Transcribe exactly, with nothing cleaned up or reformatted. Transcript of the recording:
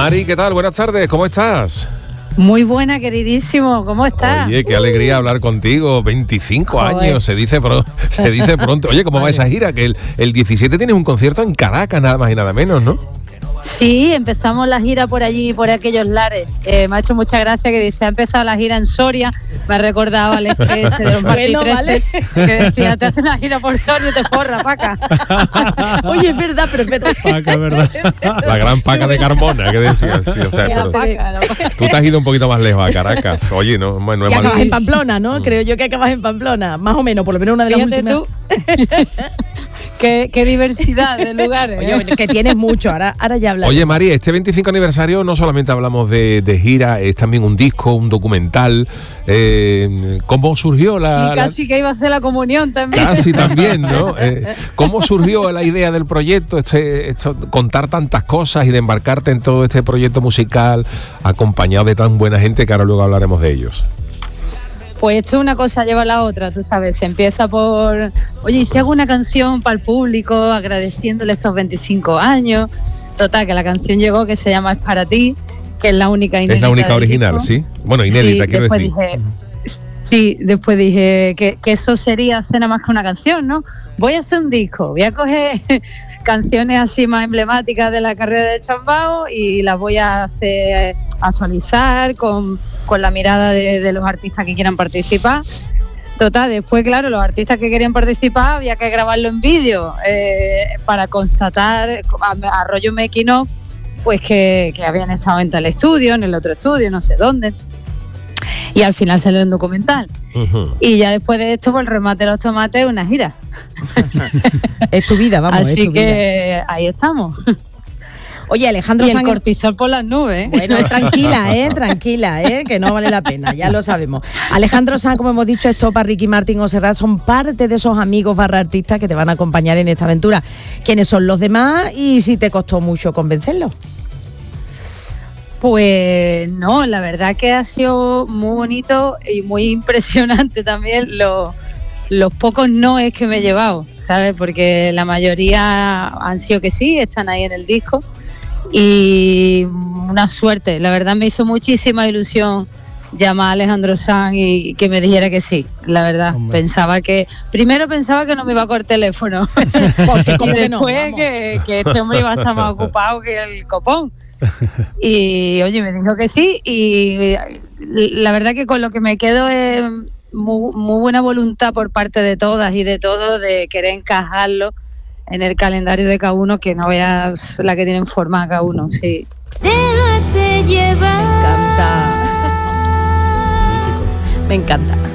Mari, ¿qué tal? Buenas tardes, ¿cómo estás? Muy buena, queridísimo, ¿cómo estás? Oye, qué alegría hablar contigo, veinticinco Joder. años, se dice, pro, se dice pronto. Oye, ¿cómo va esa gira? Que el, el diecisiete tienes un concierto en Caracas, nada más y nada menos, ¿no? Sí, empezamos la gira por allí, por aquellos lares. Eh, me ha hecho mucha gracia que dice, ha empezado la gira en Soria. Me ha recordado al sketch de los Martí Bueno, trece, vale. que decía, te hacen la gira por Soria y te forra, Paca. Oye, es verdad, pero es verdad. Paca, ¿verdad? La gran Paca de Carmona, que decías. Sí, o sea, pero Paca, no. tú te has ido un poquito más lejos a Caracas. Oye, no, no es Y acabas mal. en Pamplona, ¿no? Creo yo que acabas en Pamplona. Más o menos, por lo menos una de las Fíjate últimas. tú, qué, qué diversidad de lugares. ¿eh? Oye, que tienes mucho, ahora, ahora ya hablas. Oye, María, este veinticinco aniversario no solamente hablamos de, de gira, es también un disco, un documental. Eh, ¿Cómo surgió la...? Sí, la- casi que iba a hacer la comunión también. Casi también, ¿no? Eh, ¿Cómo surgió la idea del proyecto, este, esto, contar tantas cosas y de embarcarte en todo este proyecto musical acompañado de tan buena gente que ahora luego hablaremos de ellos? Pues esto una cosa lleva a la otra, tú sabes, se empieza por, oye, ¿y si hago una canción para el público agradeciéndole estos veinticinco años? Total, que la canción llegó, que se llama Es para ti, que es la única inédita. Es la única del original, disco. ¿sí? Bueno, inédita, Sí, quiero después decir. dije, sí, después dije que, que eso sería hacer nada más que una canción, ¿no? Voy a hacer un disco, voy a coger canciones así más emblemáticas de la carrera de Chambao y las voy a hacer actualizar con, con la mirada de, de los artistas que quieran participar. Total, después, claro, los artistas que querían participar había que grabarlo en vídeo eh, para constatar, a, a rollo making of, pues que, que habían estado en tal estudio, en el otro estudio, no sé dónde. Y al final salió un documental. Ujú. Y ya después de esto, pues el remate de los tomates, una gira. Es tu vida, vamos, es Así tu que vida. ahí estamos. Oye, Alejandro Y el Sanz... cortisol por las nubes. ¿eh? Bueno, tranquila, ¿eh? Tranquila, ¿eh? Que no vale la pena, ya lo sabemos. Alejandro Sanz, como hemos dicho, Estopa, Ricky Martin o Serrat son parte de esos amigos barra artistas que te van a acompañar en esta aventura. ¿Quiénes son los demás y si te costó mucho convencerlos? Pues no, la verdad que ha sido muy bonito y muy impresionante también los, los pocos noes que me he llevado, ¿sabes? Porque la mayoría han sido que sí, están ahí en el disco y una suerte. La verdad me hizo muchísima ilusión llamar a Alejandro Sanz y que me dijera que sí, la verdad. Hombre. Pensaba que, primero pensaba que no me iba a coger teléfono. Porque Y como que no, después vamos. que, que este hombre iba a estar más ocupado que el copón. Y oye, me dijo que sí y la verdad que con lo que me quedo es muy, muy buena voluntad por parte de todas y de todos de querer encajarlo en el calendario de cada uno, que no veas la que tienen forma cada uno, sí. Déjate Me llevar. encanta. Me encanta.